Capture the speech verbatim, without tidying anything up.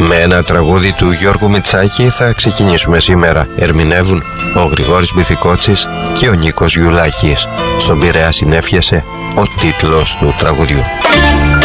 Με ένα τραγούδι του Γιώργου Μητσάκη θα ξεκινήσουμε σήμερα. Ερμηνεύουν ο Γρηγόρης Μπιθικότσης και ο Νίκος Γιουλάκης. Στον Πειραιά συνέφιασε ο τίτλος του τραγουδιού.